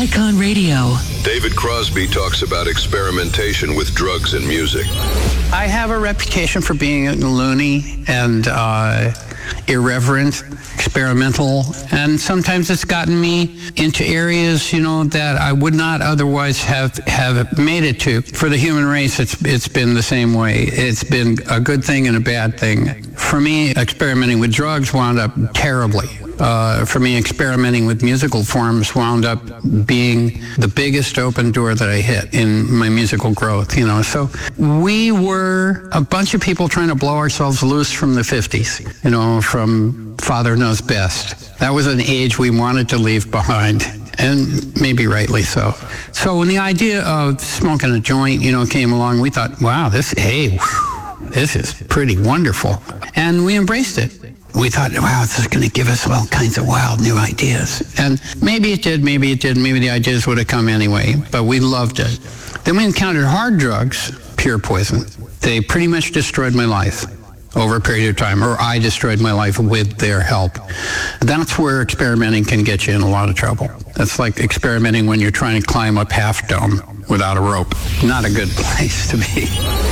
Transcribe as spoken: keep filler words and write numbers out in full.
Icon Radio. David Crosby talks about experimentation with drugs and music. I have a reputation for being loony and uh, irreverent, experimental, and sometimes it's gotten me into areas, you know, that I would not otherwise have, have made it to. For the human race, it's it's been the same way. It's been a good thing and a bad thing. For me, experimenting with drugs wound up terribly. Uh, for me, experimenting with musical forms wound up being the biggest open door that I hit in my musical growth, you know. So we were a bunch of people trying to blow ourselves loose from the fifties, you know, from Father Knows Best. That was an age we wanted to leave behind, and maybe rightly so. So when the idea of smoking a joint, you know, came along, we thought, wow, this, hey, whew, this is pretty wonderful. And we embraced it. We thought, wow, this is going to give us all kinds of wild new ideas. And maybe it did, maybe it didn't, maybe the ideas would have come anyway, but we loved it. Then we encountered hard drugs, pure poison. They pretty much destroyed my life over a period of time, or I destroyed my life with their help. That's where experimenting can get you in a lot of trouble. That's like experimenting when you're trying to climb up Half Dome without a rope. Not a good place to be.